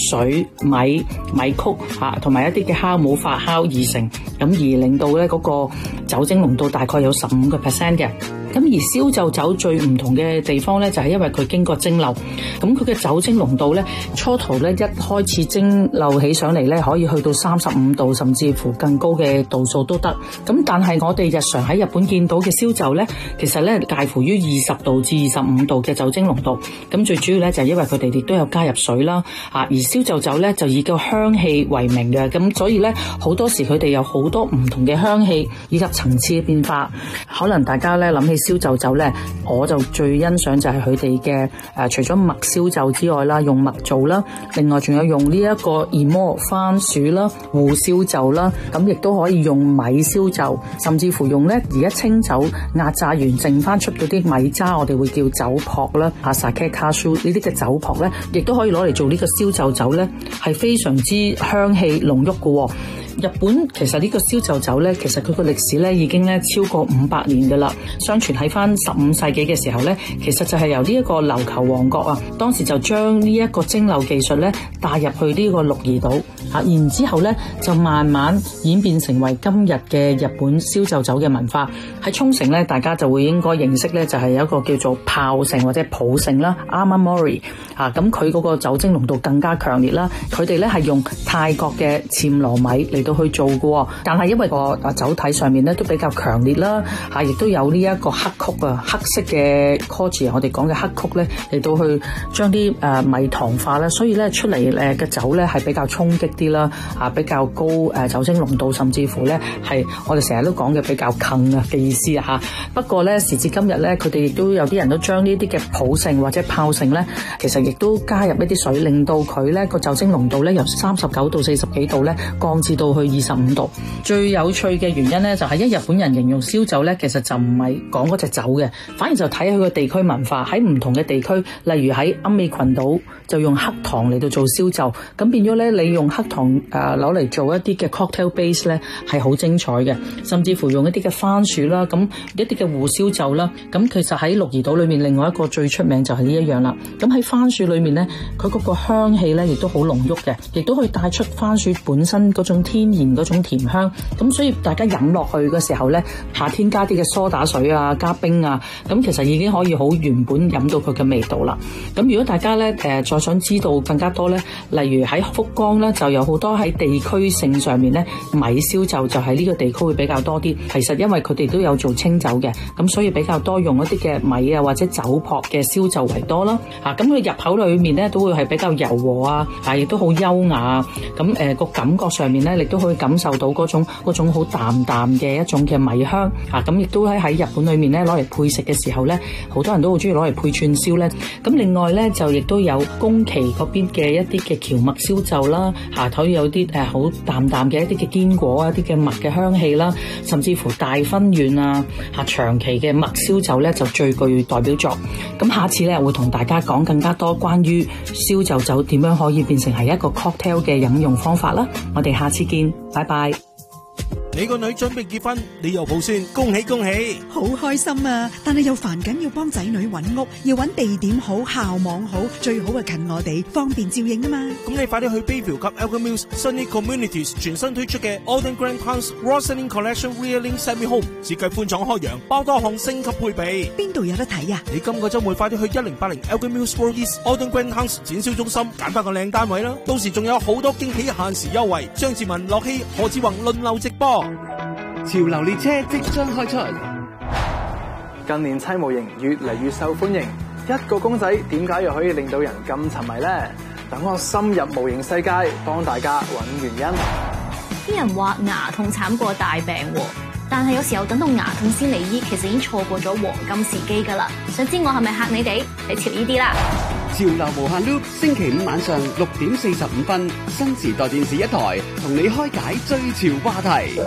水、米曲同埋一啲嘅酵母發酵而成，咁而令到咧嗰個酒精濃度大概有15% 嘅。咁而燒就酒最唔同嘅地方咧，就係因為佢經過蒸餾，咁佢嘅酒精濃度咧，初頭咧一開始蒸餾起上嚟咧，可以去到35度，甚至乎更高嘅度數都得。咁但係我哋日常喺日本見到嘅燒酒咧，其實咧介乎於20度至25度嘅酒精濃度。咁最主要咧就係因為佢哋亦都有加入水啦，而燒就酒咧就以個香氣為名嘅，咁所以咧好多時佢哋有好多唔同嘅香氣以及層次嘅變化。可能大家咧諗起燒就酒咧，我就最欣賞就係佢哋嘅除咗麥燒酒之外啦，用麥做啦，另外仲有用呢一個 emo 番薯啦、芋燒酒啦，咁亦都可以用米燒酒，甚至乎用咧而家清酒壓榨完剩翻出嗰啲米渣，我哋會叫酒粕啦，sake kashu 呢啲嘅酒粕咧，亦都可以攞嚟做呢個燒就酒咧，係非常之香氣濃郁嘅。日本其實呢個燒就酒咧，其實佢個歷史咧已經咧超過500年噶啦。相傳喺翻15世紀嘅時候咧，其實就係由呢一個琉球王國啊，當時就將呢一個蒸餾技術咧帶入去呢個鹿兒島啊，然之後咧就慢慢演變成為今日嘅日本燒就酒嘅文化。喺沖繩咧，大家就會應該認識咧，就係有一個叫做泡盛或者普盛啦 ，Amamori 啊，咁佢嗰個酒精濃度更加強烈啦。佢哋咧係用泰國嘅暹羅米嚟到去做嘅，但係因為個酒體上面咧都比較強烈啦，亦都有呢一個黑曲啊，黑色嘅 koji 我哋講嘅黑曲咧嚟到去將啲米糖化啦，所以咧出嚟嘅酒咧係比較衝擊啲啦，比較高酒精濃度，甚至乎咧係我哋成日都講嘅比較近嘅意思啊。不過咧時至今日咧，佢哋亦都有啲人都將呢啲嘅普盛或者泡盛咧，其實亦都加入一啲水，令到佢咧個酒精濃度咧由39度40幾度咧降至到去25度。最有趣嘅原因咧，就係因為日本人形容燒酒咧，其實就唔係講嗰隻酒嘅，反而就睇佢個地區文化。喺唔同嘅地區，例如喺奄美群島就用黑糖嚟到做燒酒，咁變咗咧，你用黑糖攞嚟做一啲嘅 cocktail base 咧，係好精彩嘅。甚至乎用一啲嘅番薯啦，咁一啲嘅芋燒酒啦，咁其實喺鹿兒島裏面，另外一個最出名就係呢一樣啦。咁喺番薯裏面咧，佢嗰個香氣咧，亦都好濃郁嘅，亦都可以帶出番薯本身嗰種天然嗰種甜香。咁所以大家飲落去嘅時候咧，夏天加啲嘅梳打水啊，加冰啊，咁其實已經可以好原本飲到佢嘅味道啦。咁如果大家咧再想知道更加多咧，例如喺福岡咧，就有好多喺地區性上面咧，米燒酒就喺呢個地區會比較多啲。其實因為佢哋都有做清酒嘅，咁所以比較多用一啲嘅米啊或者酒粕嘅燒酒為多啦。咁佢入口裏面咧都會係比較柔和啊，亦都好優雅。咁個感覺上面咧，你都可以感受到嗰種好淡淡嘅一種嘅米香。咁亦都喺日本裏面咧攞嚟配食嘅時候咧，好多人都好中意攞嚟配串燒咧。咁另外咧就亦都有宮崎嗰邊嘅一啲嘅蕎麥燒酒啦，可以有啲好淡淡嘅一啲嘅堅果啊，一啲嘅麥嘅香氣啦，甚至乎大分縣啊長崎嘅麥燒酒咧就最具代表作。咁下次咧會同大家講更加多關於燒就酒點樣可以變成係一個 cocktail 嘅飲用方法啦。我哋下次見，拜拜。 你個女準備結婚，你又抱孫，恭喜恭喜！ 好開心啊！但係又煩緊要幫仔女揾屋，要揾地點好、校網好，最好係近我哋，方便照應啊嘛！ 咁你快啲去 Bayview 及 Elgin Mills Sunny Communities 全新推出嘅 Alden Grand Towns Roslyn Collection Reeling Semi Home， 設計寬敞開揚，包多項升級配備。 邊度有得睇啊？ 你今個週末快啲去1080 Elgin Mills Road East Alden Grand Towns 展銷中心揀翻個靚單位啦！到時仲有好多驚喜限時優惠，張志文、樂希、何志宏輪流直播。 潮流列車即將開出， 近年砌模型越嚟越受歡迎，一個公仔點解又可以令到人咁沉迷呢？等我深入模型世界，幫大家揾原因。 啲人話牙痛慘過大病喎，但係有時候等到牙痛先嚟醫，其實已經錯過咗黃金時機㗎啦。想知我係咪嚇你哋？你潮呢啲啦！ 潮流無限 loop， 星期五晚上6點45分，新時代電視一台同你開解最潮話題。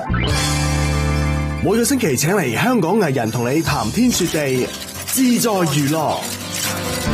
每個星期請嚟香港藝人同你談天說地，自在娛樂。